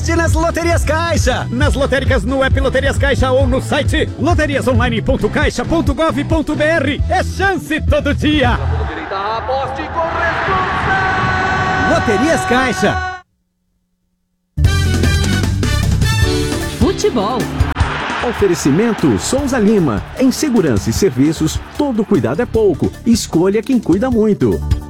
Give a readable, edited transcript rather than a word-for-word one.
Aposte nas Loterias Caixa. Nas lotéricas no app Loterias Caixa ou no site loteriasonline.caixa.gov.br. É chance todo dia. Aposte com responsa. Loterias Caixa. Futebol. Oferecimento Souza Lima. Em segurança e serviços, todo cuidado é pouco. Escolha quem cuida muito.